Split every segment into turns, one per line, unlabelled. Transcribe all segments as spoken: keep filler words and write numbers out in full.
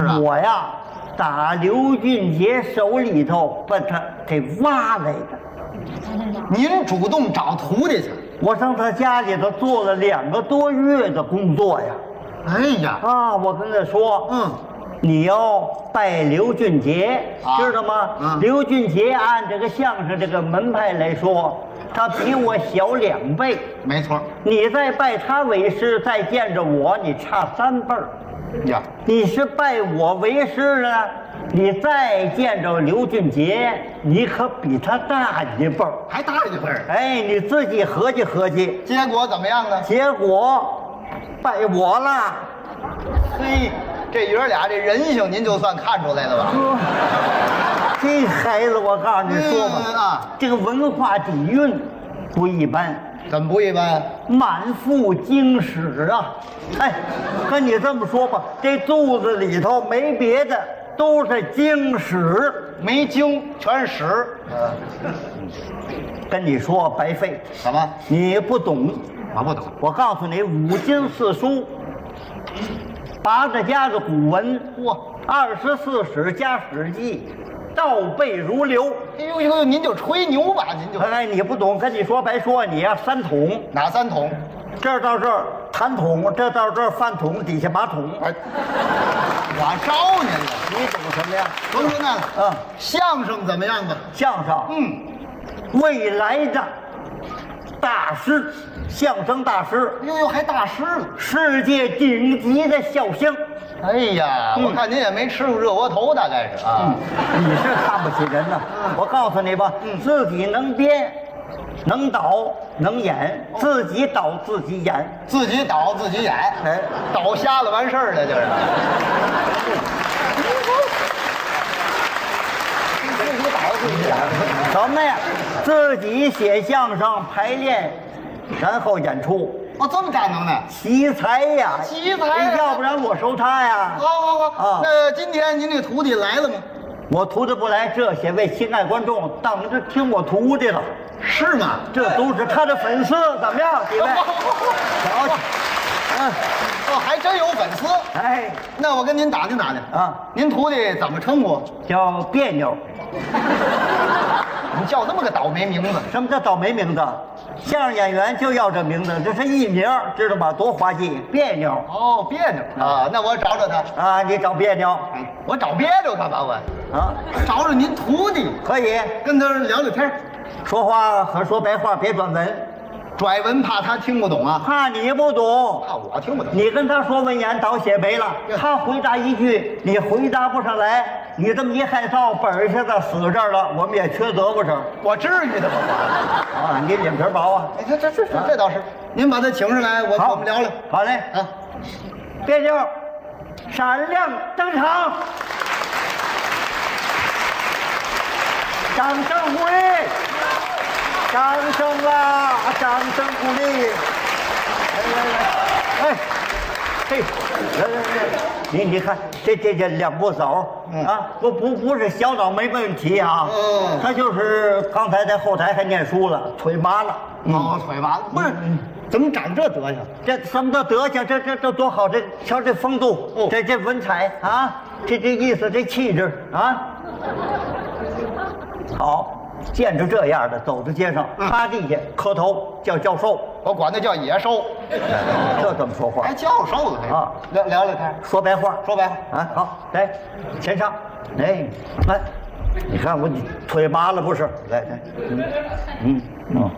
是啊，
我呀，打刘俊杰手里头把他给挖来的。
您主动找徒弟去？
我上他家里头做了两个多月的工作呀。
哎呀，
啊，我跟他说，
嗯，
你要拜刘俊杰，
啊
知道吗？
嗯
刘俊杰按这个相声这个门派来说，他比我小两倍。
没错。
你再拜他为师，再见着我，你差三辈儿。
呀，
你是拜我为师呢，你再见着刘俊杰，你可比他大一辈儿。
还大一辈儿。
哎，你自己合计合计，
结果怎么样呢？
结果拜我了。
嘿，这爷儿俩这人性，您就算看出来了吧？
这孩子，我告诉你说吧，
嗯啊，
这个文化底蕴不一般，
怎么不一般？
满腹经史啊！哎，跟你这么说吧，这肚子里头没别的，都是经史。
没经，全是屎。嗯，
跟你说白费，
怎么？
你不懂。
我不懂。
我告诉你，五经四书，八十家的古文，
哇，
二十四史加史记，倒背如流。
哎呦呦，您就吹牛吧，您就。
哎，你不懂，跟你说白说，你呀、三桶，
哪三桶？
这儿到这儿痰桶，这到这儿饭桶，底下马桶。
哎，我招您了。
你懂什么呀？
甭说那个，
嗯，
相声怎么样吧？
相声，
嗯，
未来的大师，相声大师，
呦呦，还大师了。
世界顶级的笑星。
哎呀，
嗯
我看您也没吃过热窝头，大概是啊。
你是看不起人呐！我告诉你吧，自己能编，能导，能演，自己导自己演。
自己导自己演，
哎，
导瞎了完事儿了就是。自己导自己演，
什么呀？自己写相声排练，然后演出。
哦，这么大能耐。
奇才呀！
奇才呀
要不然我收他呀。
好好好，
啊
那今天您这徒弟来了吗？
我徒弟不来，这些位亲爱观众等着听我徒弟了。
是吗？
这都是他的粉丝，怎么样，几位？瞧瞧，嗯，
哦，还真有粉丝。
哎，
那我跟您打听打听
啊，
您徒弟怎么称呼？
叫别扭。
你叫这么个倒霉名字？
什么叫倒霉名字？相声演员就要这名字，这是艺名，知道吗？多滑稽，别扭
哦，别扭啊，那我找找他。
啊！你找别扭
哎，我找别扭干嘛我？
啊？
找找您徒弟，
可以
跟他聊聊天儿。
说话和说白话，别转文，
拽文怕他听不懂啊，
怕你不懂。
怕我听不懂。
你跟他说文言倒写没了，他回答一句，你回答不上来，你这么一害臊，本儿现在死这儿了，我们也缺德不成？
我至于的吗？
啊，你脸皮薄啊！
哎，这这这这倒是。您把他请上来，我我们聊聊。
好嘞，
啊，
别扭，闪亮登场，掌声鼓励，掌声啦，掌声鼓励。来来来，哎，嘿，来来来，你你看这这这两步走、
嗯、
啊，不不不是小脑没问题啊，
嗯，
他就是刚才在后台还念书了，腿麻了。
哦，腿麻了，不是，怎么长这德行？
这什么叫德行？这这这多好！这瞧这风度，
哦
这这文采啊，这这意思，这气质啊，好。见着这样的，走在街上，趴地下磕头叫教授，
我管他叫野兽，
这怎么说话？
还教授呢
啊？
聊聊聊天，
说白话，
说白话
啊！好，来，前上，哎，来，你看我你腿麻了不是？来来，嗯嗯嗯。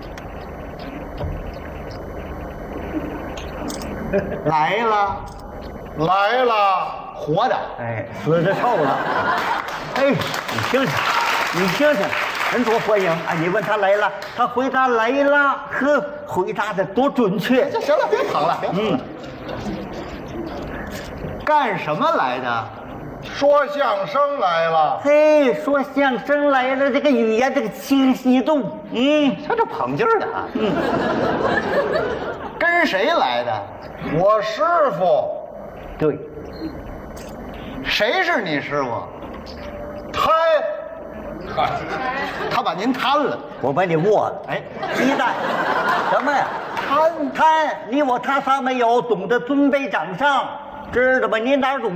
来了，来了，活的，
哎，死着臭了。哎，你听听，你听听，人多欢迎啊！你问他来了，他回答来了，呵，回答的多准确。
这行了，别捧了，别捧了。
嗯，
干什么来的？说相声来了。
嘿，说相声来了，这个语言这个清晰度，嗯，
瞧这捧劲儿的啊。
嗯，
跟谁来的？我师傅。
对，
谁是你师傅？他，他把您摊了，
我把你握了。哎，鸡蛋，什么呀？
摊
摊，你我他仨没有懂得尊卑长上，知道吧？你哪懂？